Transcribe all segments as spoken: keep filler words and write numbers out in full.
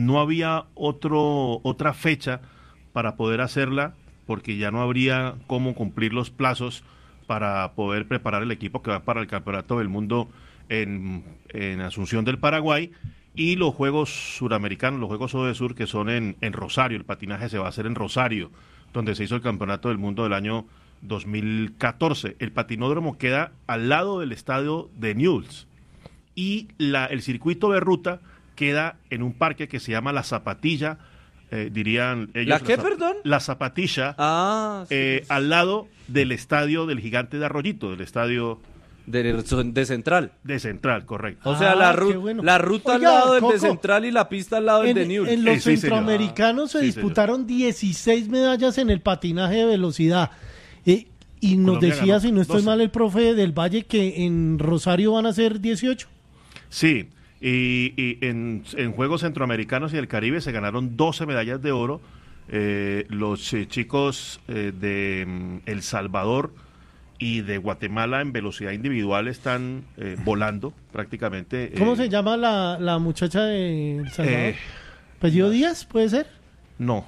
no había otro otra fecha para poder hacerla, porque ya no habría cómo cumplir los plazos para poder preparar el equipo que va para el Campeonato del Mundo en, en Asunción del Paraguay, y los Juegos Suramericanos, los Juegos Odesur, que son en, en Rosario. El patinaje se va a hacer en Rosario, donde se hizo el Campeonato del Mundo del año dos mil catorce. El patinódromo queda al lado del estadio de Newell's, y la, el circuito de ruta queda en un parque que se llama La Zapatilla, eh, dirían ellos. ¿La qué, la, perdón? La Zapatilla, ah, sí, eh, sí. al lado del estadio del Gigante de Arroyito, del estadio de, de Central. De Central, correcto. O sea, Ah, la, ru- bueno. la ruta Oiga, al lado del Coco, de Central y la pista al lado del En, de Newell's. en los Eh, sí, centroamericanos señor. se Sí, disputaron dieciséis medallas en el patinaje de velocidad. Eh, y nos Colombia decía, ganó si no estoy doce. mal, el profe del Valle, que en Rosario van a ser dieciocho. Sí, y, y en, en Juegos Centroamericanos y del Caribe se ganaron doce medallas de oro. Eh, los eh, chicos eh, de mm, El Salvador y de Guatemala en velocidad individual están eh, volando prácticamente. ¿Cómo eh, se llama la, la muchacha de El Salvador? eh, ¿Apellido Díaz, puede ser? No.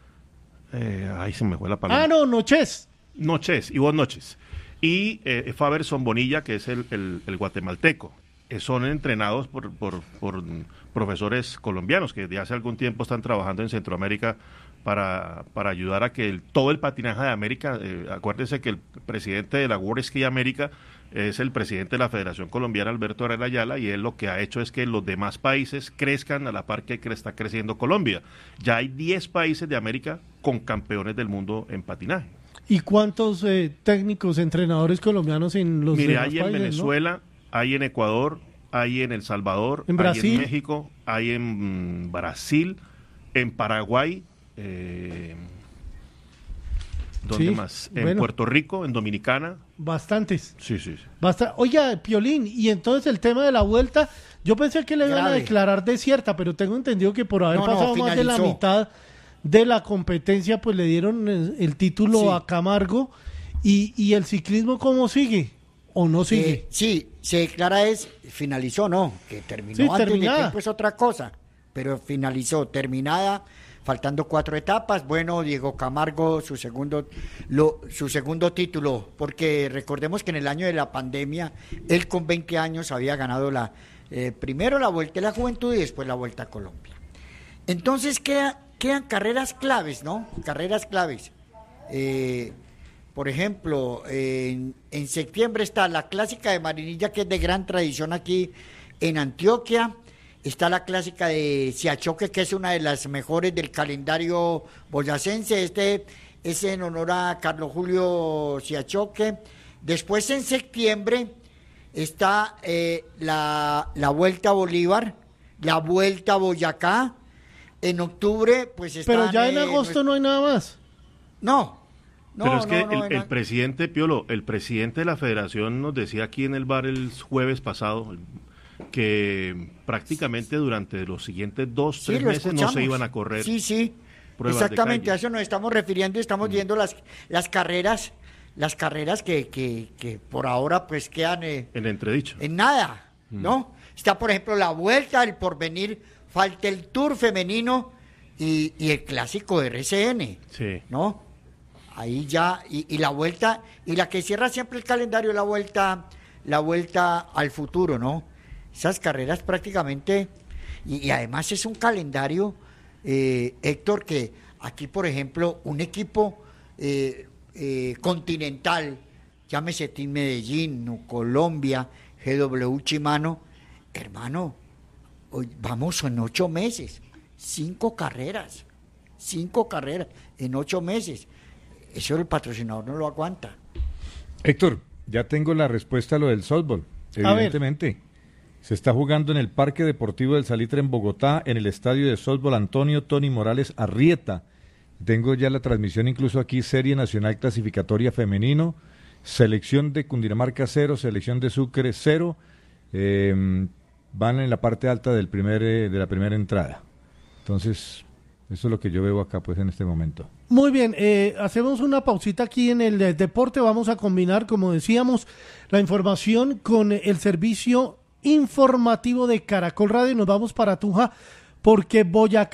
Eh, ahí se me fue la palabra. Ah, no, Noches. Noches, Ivonne Noches. Y eh, Faberson Bonilla, que es el, el, el guatemalteco. Eh, son entrenados por, por, por profesores colombianos que de hace algún tiempo están trabajando en Centroamérica para, para ayudar a que el, todo el patinaje de América, eh, acuérdense que el presidente de la World Ski América es el presidente de la Federación Colombiana, Alberto Herrera Ayala, y él lo que ha hecho es que los demás países crezcan a la par que cre- está creciendo Colombia. Ya hay diez países de América con campeones del mundo en patinaje. ¿Y cuántos eh, técnicos, entrenadores colombianos en los Mire, demás hay en países, Venezuela, ¿no? Hay en Ecuador, hay en El Salvador, ¿En hay Brasil? en México, hay en mm, Brasil, en Paraguay, eh, ¿dónde Sí, más? En bueno. Puerto Rico, en Dominicana. Bastantes. Sí, sí, sí. Basta. Oiga, Piolín, y entonces el tema de la vuelta, yo pensé que le iban a Grave. declarar desierta, pero tengo entendido que por haber No, no, pasado más de la finalizó. mitad de la competencia, pues le dieron el, el título Sí. a Camargo. Y, ¿Y el ciclismo cómo sigue? ¿O no sigue? Eh, sí, se declara es, finalizó, no, que terminó Sí, antes de terminada. tiempo es otra cosa, pero finalizó, terminada, faltando cuatro etapas. Bueno, Diego Camargo, su segundo, lo, su segundo título, porque recordemos que en el año de la pandemia, él con veinte años había ganado la eh, primero la Vuelta de la Juventud y después la Vuelta a Colombia. Entonces queda, quedan carreras claves, ¿no? Carreras claves. Eh, Por ejemplo, en, en septiembre está la Clásica de Marinilla, que es de gran tradición aquí en Antioquia. Está la Clásica de Siachoque, que es una de las mejores del calendario boyacense. Este es en honor a Carlos Julio Siachoque. Después, en septiembre, está eh, la, la Vuelta a Bolívar, la Vuelta a Boyacá. En octubre, pues está... Pero ya en agosto no hay nada más. No. No, Pero es que no, no, el, en- el presidente, Piolo, el presidente de la federación nos decía aquí en el bar el jueves pasado que prácticamente durante los siguientes dos, Sí, tres lo meses no escuchamos. se iban a correr. Sí, sí, pruebas de exactamente, calle. a eso nos estamos refiriendo y estamos viendo las, las carreras, las carreras que, que, que por ahora pues quedan eh, En entredicho. en nada, ¿no? Está, por ejemplo, la Vuelta, el Porvenir, falta el Tour femenino y, y el Clásico de R C N, Sí. ¿no? Ahí ya, y, y la Vuelta, y la que cierra siempre el calendario, la Vuelta, la Vuelta al futuro, ¿no? Esas carreras prácticamente, y, y además es un calendario, eh, Héctor, que aquí, por ejemplo, un equipo eh, eh, continental, llámese Team Medellín, no, Colombia, G W Chimano, hermano, hoy vamos en ocho meses, cinco carreras, cinco carreras en ocho meses. Eso el patrocinador no lo aguanta. Héctor, ya tengo la respuesta a lo del softball. A ver. Evidentemente, se está jugando en el Parque Deportivo del Salitre en Bogotá, en el estadio de softball Antonio Tony Morales Arrieta. Tengo ya la transmisión incluso aquí, Serie Nacional Clasificatoria Femenino, selección de Cundinamarca cero, selección de Sucre cero, eh, van en la parte alta del primer, eh, de la primera entrada. Entonces, eso es lo que yo veo acá pues en este momento. Muy bien, eh, hacemos una pausita aquí en el eh, deporte. Vamos a combinar, como decíamos, la información con eh, el servicio informativo de Caracol Radio. Nos vamos para Tunja porque Boyacá